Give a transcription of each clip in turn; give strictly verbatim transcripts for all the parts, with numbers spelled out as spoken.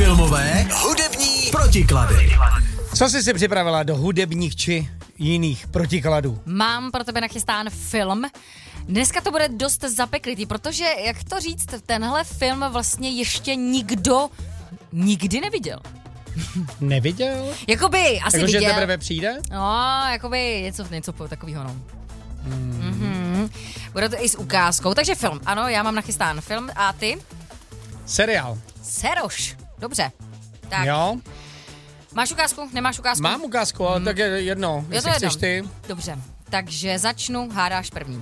Filmové, hudební protiklady. Co jsi si připravila do hudebních či jiných protikladů? Mám pro tebe nachystán film. Dneska to bude dost zapeklitý, protože, jak to říct, tenhle film vlastně ještě nikdo nikdy neviděl. Neviděl? Jakoby, asi Jako, viděl. že teprve přijde? No, jakoby něco, něco takového, no. Hmm. Mm-hmm. Bude to i s ukázkou, takže film. Ano, já mám nachystán film. A ty? Seriál. Seroš. Dobře. Tak. Jo. Máš ukázku? Nemáš ukázku? Mám ukázku, ale Hmm. tak je jedno, Je jestli to chceš jedno. ty. Dobře, takže začnu, hádáš první.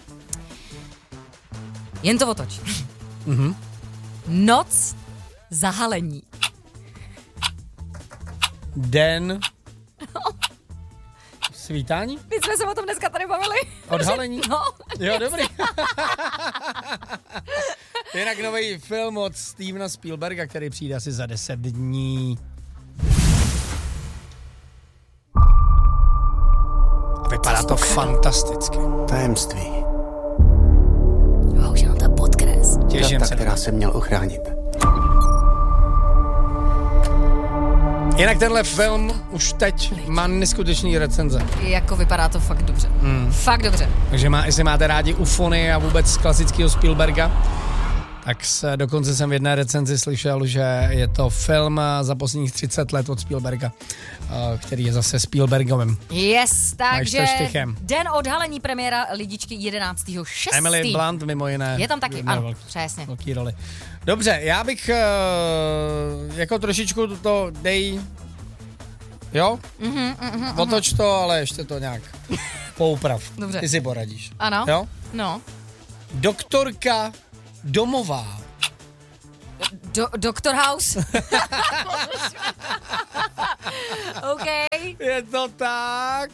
Jen to otoč. Mhm. Noc zahalení. Den svítání? My jsme se o tom dneska tady bavili. Odhalení? No. Jo, dobrý. Jinak nový film od Stevena Spielberga, který přijde asi za deset dní. Vypadá to fantasticky. Tajemství. Oh, už jenom to podkres. Těším Data, se. která se měl ochránit. Jinak tenhle film už teď má neskutečný recenze. Jako vypadá to fakt dobře. Hmm. Fakt dobře. Takže má, jestli máte rádi ufony a vůbec klasického Spielberga, tak se, dokonce jsem v jedné recenzi slyšel, že je to film za posledních třicet let od Spielberga, který je zase Spielbergovým. Yes, takže štychem. den odhalení premiéra Lidičky jedenáctého šestého Emily Blunt mimo jiné. Je tam taky, Má ano, velký, přesně. velký roli. Dobře, já bych uh, jako trošičku to dej, jo? Mhm, mhm, Otoč to, ale ještě to nějak pouprav. Dobře. Ty si poradíš. Ano. Jo? No. Doktorka domová. Do, Doktor House. OK. Je to tak.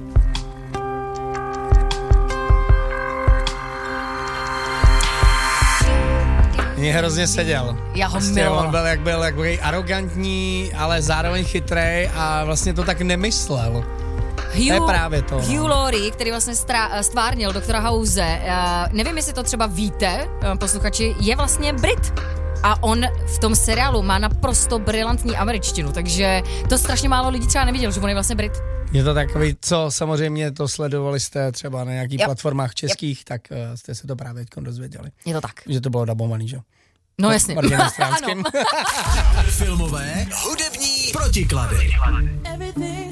Mě hrozně seděl. Já ho Prostě milovala. on byl jak byl jak arrogantní, ale zároveň chytrej a vlastně to tak nemyslel. Hugh, To je právě to, no. Hugh Laurie, který vlastně strá, stvárnil doktora House, uh, nevím, jestli to třeba víte, uh, posluchači, je vlastně Brit. A on v tom seriálu má naprosto brilantní američtinu, takže to strašně málo lidí třeba neviděl, že on je vlastně Brit. Je to takový, co samozřejmě to sledovali jste třeba na nějakých Yep. platformách českých, yep. tak uh, jste se to právě teď dozvěděli. Je to tak. Že to bylo dabovaný, že? No jasně. Martinem Stránským. Ano. Filmové, hudební protiklady.